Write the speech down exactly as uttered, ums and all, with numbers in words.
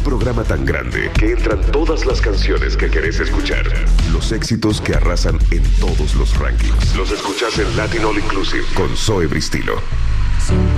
programa tan grande que entran todas las canciones que querés escuchar. Los éxitos que arrasan en todos los rankings. Los escuchás en Latin All Inclusive con Zoe Bristilo.